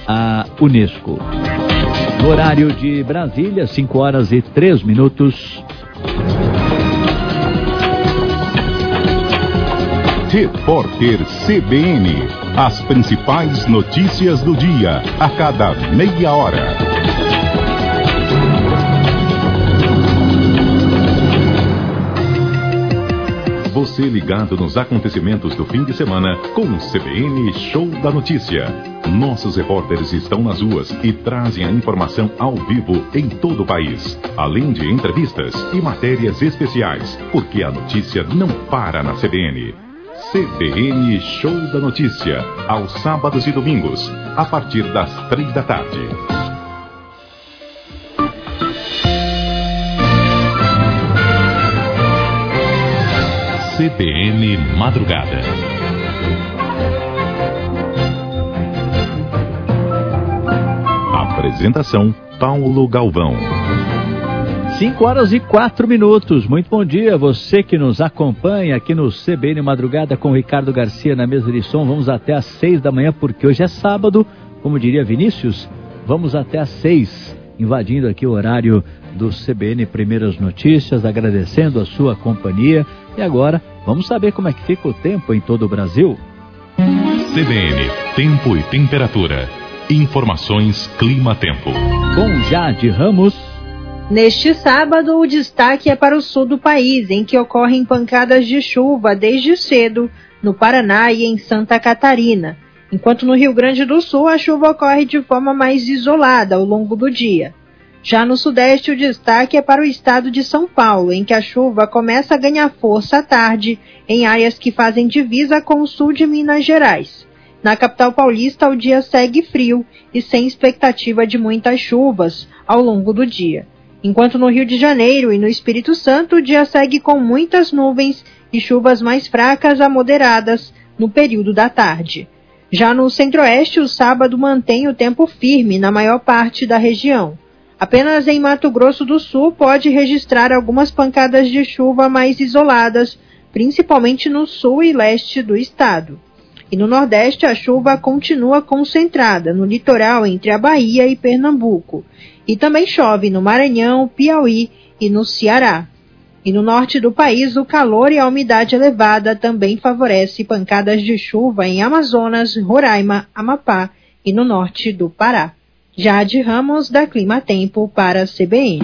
à Unesco. No horário de Brasília, 5h03. Repórter CBN. As principais notícias do dia, a cada meia hora. Você ligado nos acontecimentos do fim de semana com o CBN Show da Notícia. Nossos repórteres estão nas ruas e trazem a informação ao vivo em todo o país, além de entrevistas e matérias especiais, porque a notícia não para na CBN. CBN Show da Notícia, aos sábados e domingos, a partir das 15h. CBN Madrugada. Apresentação: Paulo Galvão. 5h04. Muito bom dia, você que nos acompanha aqui no CBN Madrugada com o Ricardo Garcia na mesa de som. Vamos até às 6 da manhã, porque hoje é sábado, como diria Vinícius. Vamos até às 6, invadindo aqui o horário do CBN Primeiras Notícias, agradecendo a sua companhia. E agora, vamos saber como é que fica o tempo em todo o Brasil? CBN, tempo e temperatura. Informações Clima-Tempo. Com Jade Ramos. Neste sábado, o destaque é para o sul do país, em que ocorrem pancadas de chuva desde cedo, no Paraná e em Santa Catarina. Enquanto no Rio Grande do Sul, a chuva ocorre de forma mais isolada ao longo do dia. Já no Sudeste, o destaque é para o estado de São Paulo, em que a chuva começa a ganhar força à tarde em áreas que fazem divisa com o sul de Minas Gerais. Na capital paulista, o dia segue frio e sem expectativa de muitas chuvas ao longo do dia. Enquanto no Rio de Janeiro e no Espírito Santo, o dia segue com muitas nuvens e chuvas mais fracas a moderadas no período da tarde. Já no Centro-Oeste, o sábado mantém o tempo firme na maior parte da região. Apenas em Mato Grosso do Sul pode registrar algumas pancadas de chuva mais isoladas, principalmente no sul e leste do estado. E no Nordeste a chuva continua concentrada no litoral entre a Bahia e Pernambuco. E também chove no Maranhão, Piauí e no Ceará. E no norte do país o calor e a umidade elevada também favorece pancadas de chuva em Amazonas, Roraima, Amapá e no norte do Pará. Jade Ramos, da Clima Tempo, para a CBN.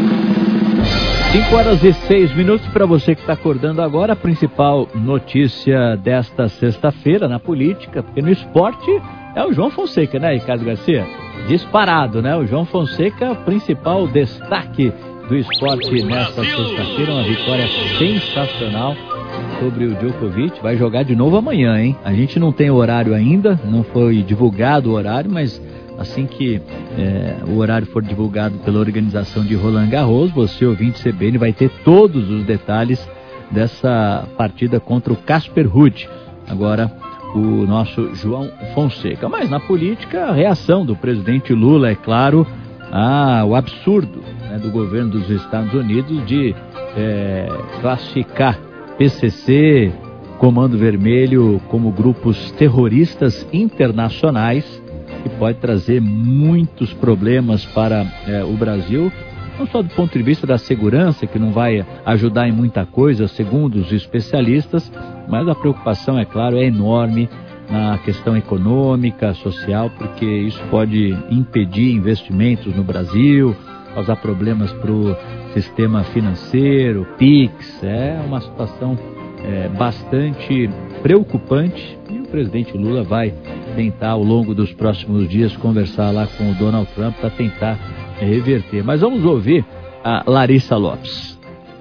5h06 para você que está acordando agora. A principal notícia desta sexta-feira na política, porque no esporte é o João Fonseca, né, Ricardo Garcia? Disparado, né? O João Fonseca, principal destaque do esporte nesta sexta-feira. Uma vitória sensacional sobre o Djokovic. Vai jogar de novo amanhã, hein? A gente não tem o horário ainda, não foi divulgado o horário, mas assim que o horário for divulgado pela organização de Roland Garros, você, ouvinte CBN, vai ter todos os detalhes dessa partida contra o Casper Ruud. Agora, o nosso João Fonseca. Mas na política, a reação do presidente Lula, é claro, ao absurdo, né, do governo dos Estados Unidos de classificar PCC, Comando Vermelho, como grupos terroristas internacionais, que pode trazer muitos problemas para o Brasil, não só do ponto de vista da segurança, que não vai ajudar em muita coisa, segundo os especialistas, mas a preocupação, é claro, é enorme na questão econômica, social, porque isso pode impedir investimentos no Brasil, causar problemas para o sistema financeiro, PIX. É uma situação bastante preocupante, e o presidente Lula vai tentar, ao longo dos próximos dias, conversar lá com o Donald Trump para tentar reverter. Mas vamos ouvir a Larissa Lopes.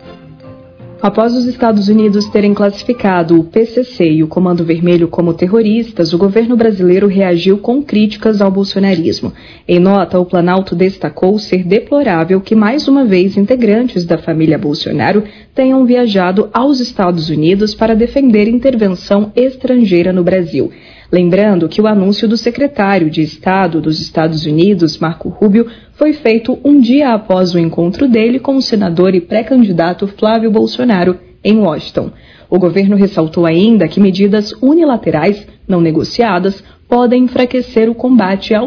Após os Estados Unidos terem classificado o PCC e o Comando Vermelho como terroristas, o governo brasileiro reagiu com críticas ao bolsonarismo. Em nota, o Planalto destacou ser deplorável que, mais uma vez, integrantes da família Bolsonaro tenham viajado aos Estados Unidos para defender intervenção estrangeira no Brasil. Lembrando que o anúncio do secretário de Estado dos Estados Unidos, Marco Rubio, foi feito um dia após o encontro dele com o senador e pré-candidato Flávio Bolsonaro, em Washington. O governo ressaltou ainda que medidas unilaterais, não negociadas, podem enfraquecer o combate ao